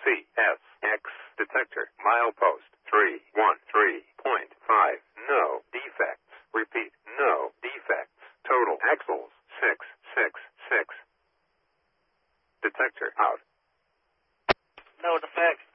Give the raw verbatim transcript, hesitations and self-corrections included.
C S X detector milepost three one three point five. No defects. Repeat, no defects. Total axles six six six. Detector out. No defects.